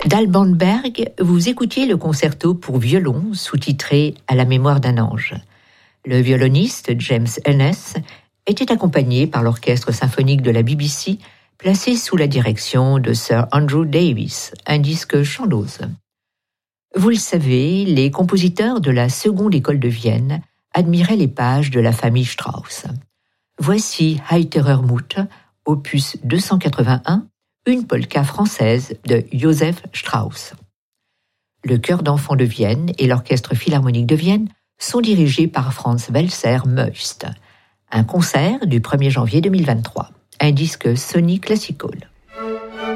D'Alban Berg, vous écoutiez le concerto pour violon sous-titré « À la mémoire d'un ange ». Le violoniste James Ennis était accompagné par l'orchestre symphonique de la BBC, placé sous la direction de Sir Andrew Davis, un disque Chandos. Vous le savez, les compositeurs de la seconde école de Vienne admiraient les pages de la famille Strauss. Voici Heiterer Mut, opus 281, une polka française de Joseph Strauss. Le chœur d'enfants de Vienne et l'orchestre philharmonique de Vienne sont dirigés par Franz Welser Meust. Un concert du 1er janvier 2023. Un disque Sony Classical.